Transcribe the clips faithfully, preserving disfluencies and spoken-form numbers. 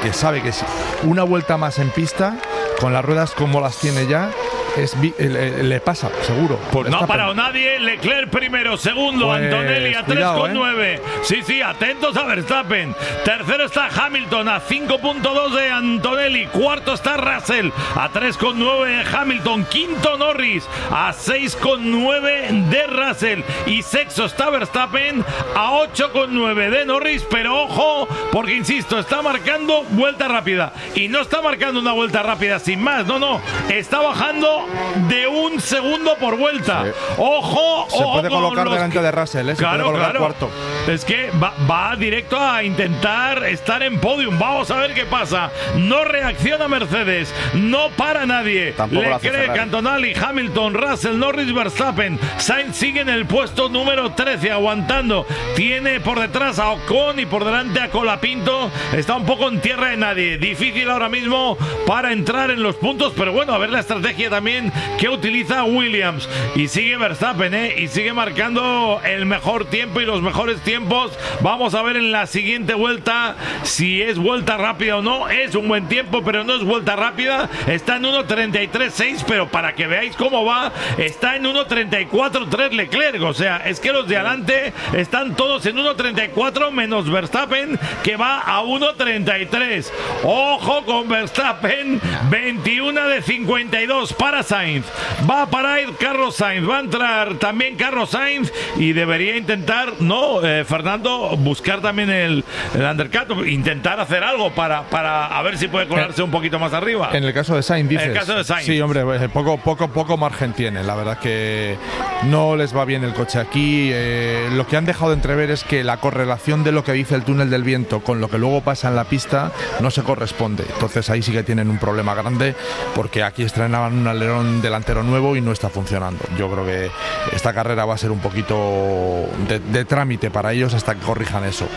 porque sabe que si una vuelta más en pista, con las ruedas como las tiene ya, es, le, le pasa, seguro. Pues no ha parado nadie. Leclerc primero, segundo, pues, Antonelli a tres coma nueve. ¿eh? Sí, sí, atentos a Verstappen. Tercero está Hamilton a cinco punto dos de Antonelli. Cuarto está Russell a tres coma nueve de Hamilton. Quinto Norris a seis coma nueve de Russell. Y sexto está Verstappen a ocho coma nueve de Norris. Pero ojo, porque insisto, está marcando vuelta rápida. Y no está marcando una vuelta rápida sin más. No, no. Está bajando de un segundo por vuelta. Sí. Ojo, se ojo puede colocar delante que... de Russell, ¿eh? Se claro, puede colocar claro. cuarto. Es que va, va directo a intentar estar en podium. Vamos a ver qué pasa. No reacciona Mercedes, no para nadie. Leclerc, Antonelli, Hamilton, Russell, Norris, Verstappen. Sainz sigue en el puesto número trece, aguantando. Tiene por detrás a Ocon y por delante a Colapinto. Está un poco en tierra de nadie. Difícil ahora mismo para entrar en los puntos, pero bueno, a ver la estrategia también que utiliza Williams. Y sigue Verstappen, ¿eh? Y sigue marcando el mejor tiempo y los mejores tiempos. Vamos a ver en la siguiente vuelta si es vuelta rápida o no. Es un buen tiempo, pero no es vuelta rápida. Está en uno treinta y tres seis, pero para que veáis cómo va, está en uno treinta y cuatro tres Leclerc. O sea, es que los de adelante están todos en uno treinta y cuatro menos Verstappen, que va a uno treinta y tres. Ojo con Verstappen, veintiuno de cincuenta y dos para Sainz. Va a parar Carlos Sainz. Va a entrar también Carlos Sainz y debería intentar, no, eh, Fernando, buscar también el, el undercut, intentar hacer algo para, para a ver si puede colarse un poquito más arriba. En el caso de Sainz, dices. En el caso de Sainz. Sí, hombre, poco, poco, poco margen tiene. La verdad que no les va bien el coche aquí. Eh, lo que han dejado de entrever es que la correlación de lo que dice el túnel del viento con lo que luego pasa en la pista no se corresponde. Entonces ahí sí que tienen un problema grande, porque aquí estrenaban un alerón delantero nuevo y no está funcionando. Yo creo que esta carrera va a ser un poquito de, de trámite para ellos hasta que corrijan eso.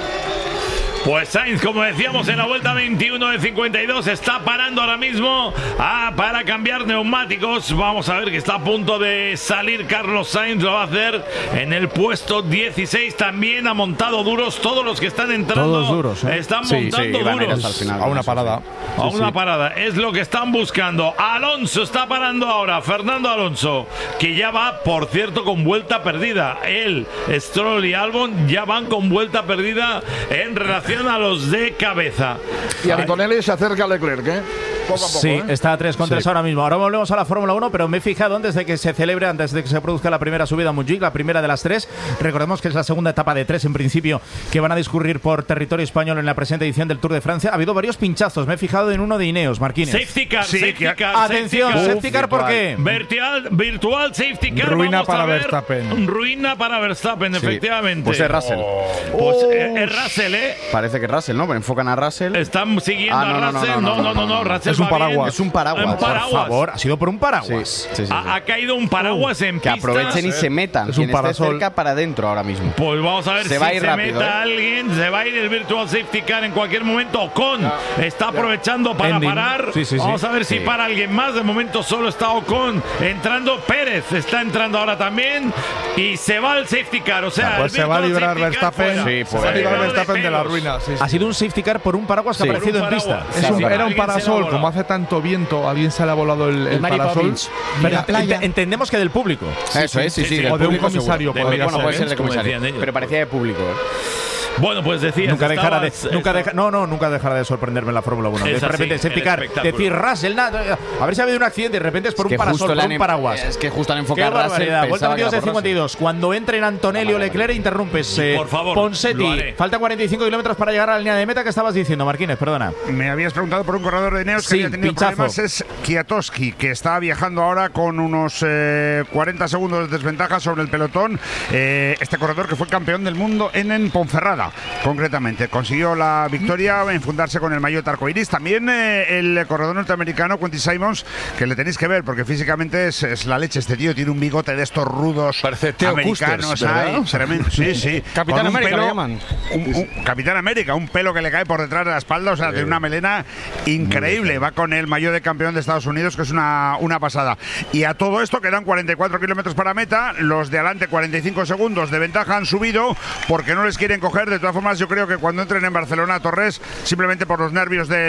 Pues Sainz, como decíamos, en la vuelta veintiuno de cincuenta y dos está parando ahora mismo ah, para cambiar neumáticos. Vamos a ver que está a punto de salir Carlos Sainz. Lo va a hacer en el puesto dieciséis. También ha montado duros. Todos los que están entrando Todos duros, ¿eh? están sí, montando sí, duros. Al final, a una parada. A sí, una sí. parada. Es lo que están buscando. Alonso está parando ahora. Fernando Alonso, que ya va, por cierto, con vuelta perdida. Él, Stroll y Albon ya van con vuelta perdida en relación a los de cabeza. Y Antonelli se acerca a Leclerc, ¿eh? Poco a poco, sí, ¿eh? está a tres contra tres sí. ahora mismo. Ahora volvemos a la Fórmula uno, pero me he fijado antes de que se celebre, antes de que se produzca la primera subida a Montjuic, la primera de las tres. Recordemos que es la segunda etapa de tres, en principio, que van a discurrir por territorio español en la presente edición del Tour de Francia. Ha habido varios pinchazos. Me he fijado en uno de Ineos, Marquínez. Safety car, Sí, safety que- car. Atención, safety car. safety car, ¿por qué? Virtual, virtual safety car. Ruina Vamos para a ver. Verstappen. Ruina para Verstappen, Sí. efectivamente. Pues es Russell. Pues eh, es Russell, ¿eh? Parece que Russell, ¿no? Pero enfocan a Russell. Están siguiendo Ah, no, a no, no, Russell. no, No, no, no, no. Russell Es un va bien. paraguas. Es un paraguas. Un Por paraguas. Por favor, ha sido por un Sí, paraguas. sí, sí, sí. Ha, ha caído un paraguas en Que pista. aprovechen y se metan. Es un Quien esté parasol. cerca para adentro ahora mismo. Pues vamos a ver Se si va a ir se rápido, meta ¿eh? alguien. Se va a ir el virtual safety car en cualquier momento. Ocon está aprovechando para Ending. parar. Sí, sí, sí. Vamos a ver si Sí. para alguien más. De momento solo está Ocon entrando. Pérez está entrando ahora también. Y se va el safety car. O sea, Pues el se va a virtual librar safety car Verstappen. fuera. Sí, se pues. va a librar Pero Verstappen de la pelos. ruina. Sí, sí. Ha sido un safety car por un paraguas que Sí. ha aparecido Por un en pista. paraguas. Es un- Sí, era un alguien se le ha parasol, volado. como hace tanto viento, a alguien se le ha volado el, el Mari parasol. Poppins. Pero la playa. ent- entendemos que del público. Eso es, sí, sí. sí, del o de un público comisario seguro. podría Bueno, ser, puede ¿eh? ser de Como comisario. decían ellos, Pero parecía de público, ¿eh? Bueno, pues decías. Nunca dejará de, estabas- nunca estabas- deja, no, no, nunca dejará de sorprenderme en la Fórmula uno. De Es así, repente, safety el car, espectáculo. decir Russell, nada, a ver si ha habido un accidente, de repente es por Es que un parasol, justo por le han un em- paraguas. Es que justo han Qué enfocado a Russell. barbaridad. Vuelta pensaba que veintidós de era por cincuenta y dos. Cuando entren Antonelli o Leclerc, interrumpes. Eh, Por favor, Ponsetti. lo haré. Faltan cuarenta y cinco kilómetros para llegar a la línea de meta. ¿Qué estabas diciendo, Marquínez? Perdona. Me habías preguntado por un corredor de Ineos que Sí, había tenido pinchazo. problemas. Es Kwiatkowski, que está viajando ahora con unos eh, cuarenta segundos de desventaja sobre el pelotón. Eh, este corredor que fue campeón del mundo en, en Ponferrada, concretamente. Consiguió la victoria en fundarse con el maillot arcoiris. También eh, el corredor norteamericano Quentin Simons, que le tenéis que ver porque físicamente es, es la leche. Este tío tiene un bigote de estos rudos Parece Theo americanos. Custers, ¿verdad? Ay, tremendo. Sí, sí. Capitán Con un América pelo- le llaman. un- un- Capitán América, un pelo que le cae por detrás de la espalda, o sea, tiene una melena increíble. Va con el maillot de campeón de Estados Unidos, que es una, una pasada. Y a todo esto quedan cuarenta y cuatro kilómetros para meta. Los de adelante, cuarenta y cinco segundos de ventaja, han subido porque no les quieren coger. De todas formas, yo creo que cuando entren en Barcelona, Torres, simplemente por los nervios de